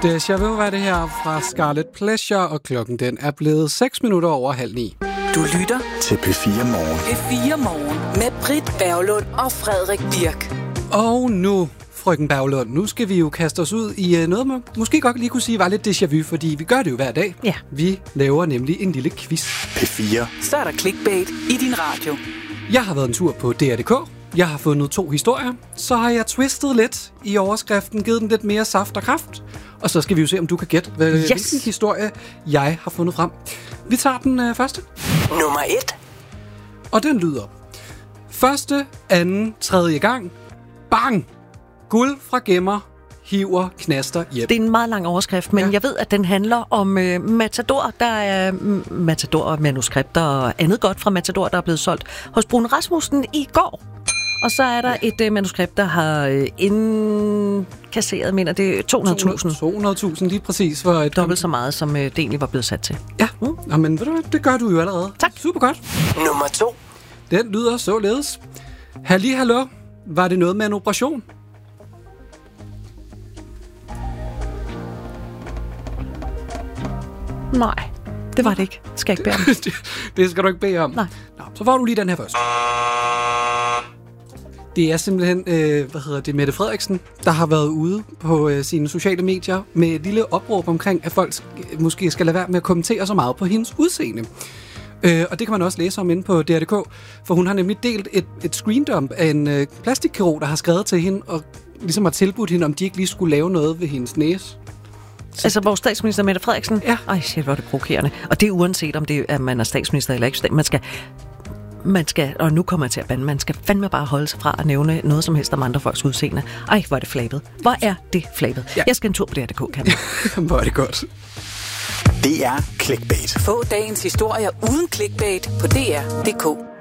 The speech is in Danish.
Deja Vu var det her fra Scarlet Pleasure, og klokken den er blevet 6 minutter over 8:30. Du lytter til P4 Morgen. P4 Morgen med Britt Berglund og Frederik Birk. Og nu, frøken Berglund, nu skal vi jo kaste os ud i noget, man måske godt lige kunne sige var lidt déjà vu, fordi vi gør det jo hver dag. Ja. Vi laver nemlig en lille quiz. P4. Så er der clickbait i din radio. Jeg har været en tur på DR.dk. Jeg har fundet 2 historier. Så har jeg twistet lidt i overskriften, givet den lidt mere saft og kraft. Og så skal vi jo se, om du kan gætte, hvilken historie jeg har fundet frem. Vi tager den første. Nummer 1. Og den lyder: første, anden, tredje gang. Bang! Guld fra gemmer, hiver, knaster hjem. Det er en meget lang overskrift, men jeg ved, at den handler om Matador. Der er Matador og manuskripter og andet godt fra Matador, der er blevet solgt hos Brun Rasmussen i går. Og så er der et manuskript, der har indkasseret, mener det 200.000. 200.000 lige præcis. For et dobbelt så meget, som det egentlig var blevet sat til. Ja, men ved du hvad, det gør du jo allerede. Tak. Super godt. Nummer 2. Den lyder således: hallo, var det noget med en operation? Nej, det var det ikke. Skal jeg ikke bede om. Det skal du ikke bede om. Nej. Nå, så får du lige den her først. Det er simpelthen, Mette Frederiksen, der har været ude på sine sociale medier med et lille opråb omkring, at folk måske skal lade være med at kommentere så meget på hendes udseende. Og det kan man også læse om inde på DR.dk, for hun har nemlig delt et screendump af en plastikkirurg, der har skrevet til hende og ligesom har tilbudt hende, om de ikke lige skulle lave noget ved hendes næse. Altså vores statsminister Mette Frederiksen? Ja. Ej, shit, hvor er det provokerende. Og det er uanset, om det er, man er statsminister eller ikke. Man skal, og nu kommer jeg til at bande, man skal fandme bare holde sig fra at nævne noget som helst om andre folks udseende. Ej, hvor er det flabet. Hvor er det flabet? Ja. Jeg skal en tur på DR.dk, kan jeg. Hvor er det godt. Det er clickbait. Få dagens historier uden clickbait på DR.dk.